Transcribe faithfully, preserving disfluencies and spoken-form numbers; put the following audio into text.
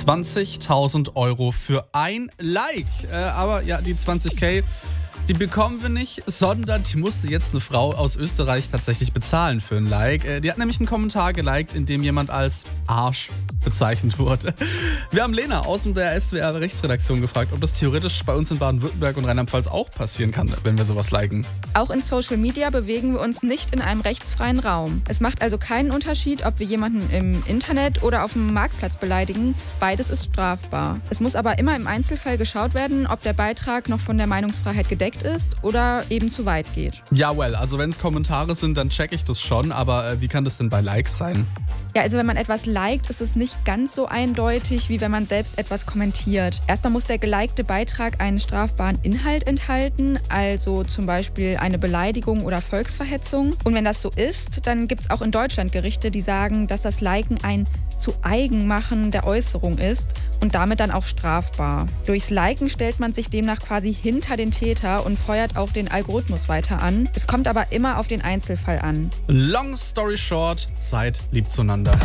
zwanzigtausend Euro für ein Like. Äh, aber ja, die zwanzig K, die bekommen wir nicht, sondern die musste jetzt eine Frau aus Österreich tatsächlich bezahlen für ein Like. Äh, die hat nämlich einen Kommentar geliked, in dem jemand als Arsch bezeichnet wurde. Wir haben Lena aus der S W R-Rechtsredaktion gefragt, ob das theoretisch bei uns in Baden-Württemberg und Rheinland-Pfalz auch passieren kann, wenn wir sowas liken. Auch in Social Media bewegen wir uns nicht in einem rechtsfreien Raum. Es macht also keinen Unterschied, ob wir jemanden im Internet oder auf dem Marktplatz beleidigen. Beides ist strafbar. Es muss aber immer im Einzelfall geschaut werden, ob der Beitrag noch von der Meinungsfreiheit gedeckt ist oder eben zu weit geht. Ja, well, also wenn es Kommentare sind, dann check ich das schon, aber äh, wie kann das denn bei Likes sein? Ja, also wenn man etwas liked, ist es nicht ganz so eindeutig, wie wenn man selbst etwas kommentiert. Erstmal muss der gelikte Beitrag einen strafbaren Inhalt enthalten, also zum Beispiel eine Beleidigung oder Volksverhetzung. Und wenn das so ist, dann gibt es auch in Deutschland Gerichte, die sagen, dass das Liken ein zu Eigenmachen der Äußerung ist und damit dann auch strafbar. Durchs Liken stellt man sich demnach quasi hinter den Täter und feuert auch den Algorithmus weiter an. Es kommt aber immer auf den Einzelfall an. Long story short, seid lieb zueinander.